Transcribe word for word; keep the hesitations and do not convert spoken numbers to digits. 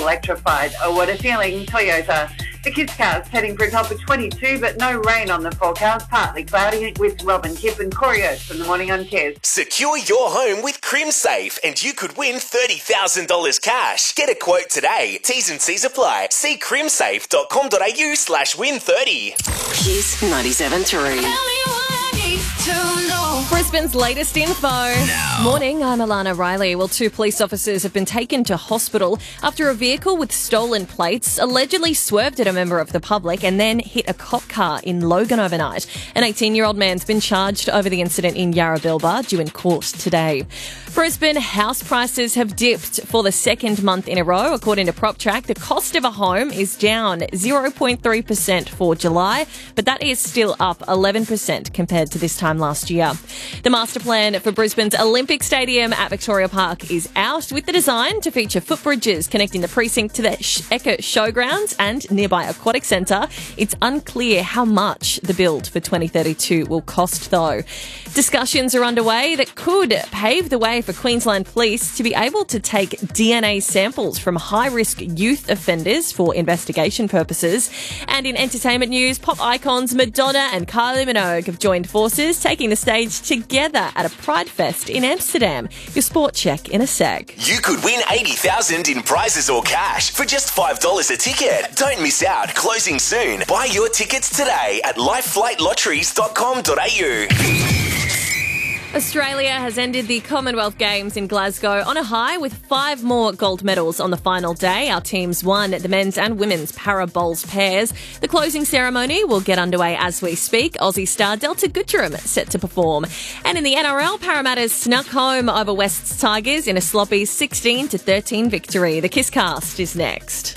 electrified. Oh, what a feeling. Toyota. The kids' car's heading for a top of twenty-two, but no rain on the forecast. Partly cloudy with Robin Kipp and Corey Oates in the morning on Kes. Secure your home with CrimSafe and you could win thirty thousand dollars cash. Get a quote today. T's and C's apply. See crimsafe.com.au slash win 30. Kiss ninety-seven point three. Brisbane's latest info. Now. Morning, I'm Alana Riley. Well, two police officers have been taken to hospital after a vehicle with stolen plates allegedly swerved at a member of the public and then hit a cop car in Logan overnight. An eighteen-year-old man's been charged over the incident in Yarrabilba, due in court today. Brisbane house prices have dipped for the second month in a row. According to PropTrack, the cost of a home is down zero point three percent for July, but that is still up eleven percent compared to this time last year. The master plan for Brisbane's Olympic Stadium at Victoria Park is out, with the design to feature footbridges connecting the precinct to the Ekka Showgrounds and nearby Aquatic Centre. It's unclear how much the build for twenty thirty-two will cost, though. Discussions are underway that could pave the way for Queensland Police to be able to take D N A samples from high-risk youth offenders for investigation purposes. And in entertainment news, pop icons Madonna and Kylie Minogue have joined forces, taking the stage together at a Pride Fest in Amsterdam. Your sport check in a sec. You could win eighty thousand dollars in prizes or cash for just five dollars a ticket. Don't miss out. Closing soon. Buy your tickets today at lifeflight lotteries dot com dot a u. Australia has ended the Commonwealth Games in Glasgow on a high with five more gold medals on the final day. Our teams won the men's and women's para bowls pairs. The closing ceremony will get underway as we speak. Aussie star Delta Goodrum set to perform. And in the N R L, Parramatta's snuck home over West's Tigers in a sloppy sixteen to thirteen victory. The Kisscast is next.